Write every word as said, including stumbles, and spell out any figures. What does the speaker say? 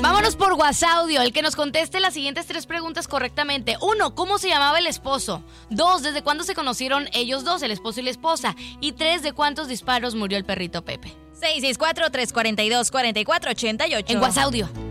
Vámonos por WhatsApp, el que nos conteste las siguientes tres preguntas correctamente. Uno, ¿cómo se llamaba el esposo? Dos, ¿desde cuándo se conocieron ellos dos, el esposo y la esposa? Y tres, ¿de cuántos disparos murió el perrito Pepe? seis seis cuatro, tres cuatro dos, cuatro cuatro ocho ocho. En WhatsApp.